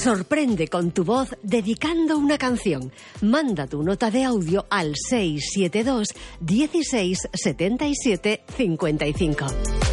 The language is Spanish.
Sorprende con tu voz dedicando una canción. Manda tu nota de audio al 672 16 77 55.